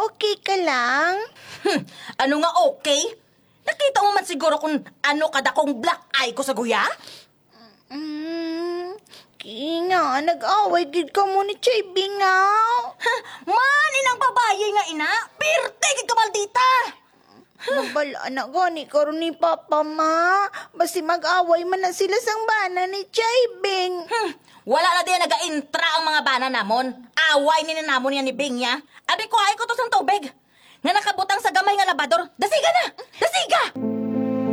okay ka lang? Ano nga okay? Nakita mo man siguro kung ano kadakong black eye ko sa guya? Kina, nag-away gid ka mo ni Chay Bingaw. Man, inang babaye nga ina. Pirte, gid ka maldita. Mabala na gani karon ni Papa Ma. Basi mag-away man na sila sang bana ni Chay Bing. Wala na din naga-intra ang mga bana namon. Away ni namon yan ni Bing ya. Abi ko ay ko to sang tubig. Nga nakabutang sa gamay nga labador. Dasiga na! Dasiga!